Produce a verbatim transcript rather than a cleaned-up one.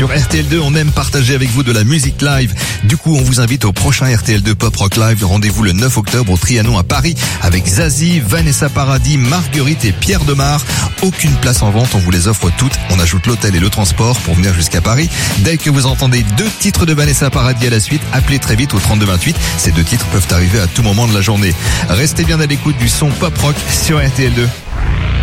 Sur R T L deux, on aime partager avec vous de la musique live. Du coup, on vous invite au prochain R T L deux Pop Rock Live. Rendez-vous le neuf octobre au Trianon à Paris avec Zazie, Vanessa Paradis, Marguerite et Pierre Demar. Aucune place en vente, on vous les offre toutes. On ajoute l'hôtel et le transport pour venir jusqu'à Paris. Dès que vous entendez deux titres de Vanessa Paradis à la suite, appelez très vite au trente-deux vingt-huit. Ces deux titres peuvent arriver à tout moment de la journée. Restez bien à l'écoute du son Pop Rock sur R T L deux.